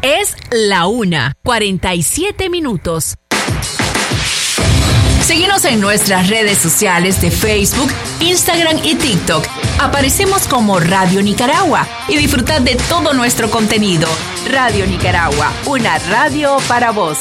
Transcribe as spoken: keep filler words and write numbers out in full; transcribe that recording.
Es la una, cuarenta y siete minutos. Síguenos en nuestras redes sociales de Facebook, Instagram y TikTok. Aparecemos como Radio Nicaragua y disfrutad de todo nuestro contenido. Radio Nicaragua, una radio para vos.